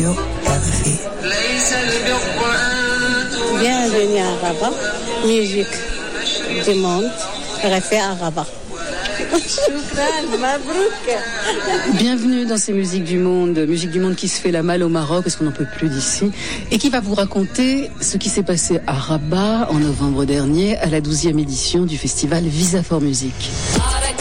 Bienvenue à Rabat, musique du monde, refait à Rabat. Bienvenue dans ces musiques du monde qui se fait la malle au Maroc parce qu'on n'en peut plus d'ici et qui va vous raconter ce qui s'est passé à Rabat en novembre dernier à la 12e édition du festival Visa for Music.